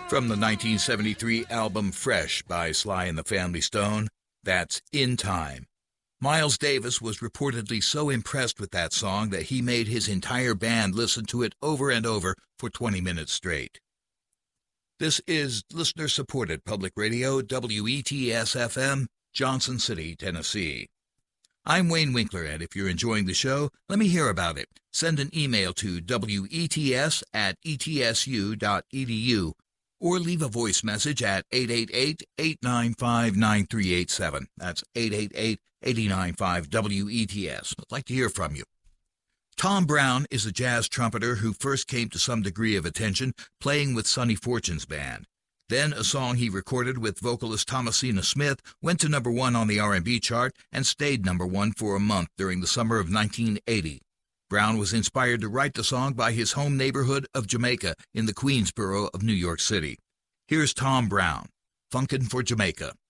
From the 1973 album Fresh by Sly and the Family Stone, that's In Time. Miles Davis was reportedly so impressed with that song that he made his entire band listen to it over and over for 20 minutes straight. This is listener-supported public radio, WETS-FM, Johnson City, Tennessee. I'm Wayne Winkler, and if you're enjoying the show, let me hear about it. Send an email to wets@etsu.edu or leave a voice message at 888-895-9387. That's 888-895-WETS. I'd like to hear from you. Tom Brown is a jazz trumpeter who first came to some degree of attention playing with Sonny Fortune's band. Then a song he recorded with vocalist Thomasina Smith went to number 1 on the R&B chart and stayed number 1 for a month during the summer of 1980. Brown was inspired to write the song by his home neighborhood of Jamaica in the Queensboro of New York City. Here's Tom Brown, Funkin' for Jamaica.